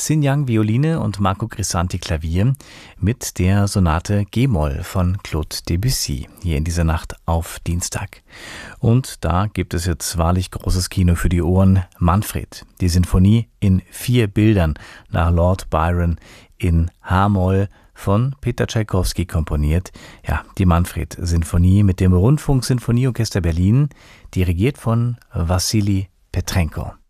Xin Yang Violine und Marco Grisanti Klavier mit der Sonate G-Moll von Claude Debussy hier in dieser Nacht auf Dienstag. Und da gibt es jetzt wahrlich großes Kino für die Ohren. Manfred, die Sinfonie in 4 Bildern nach Lord Byron in H-Moll von Peter Tschaikowski komponiert. Ja, die Manfred-Sinfonie mit dem Rundfunk-Sinfonieorchester Berlin, dirigiert von Wassili Petrenko.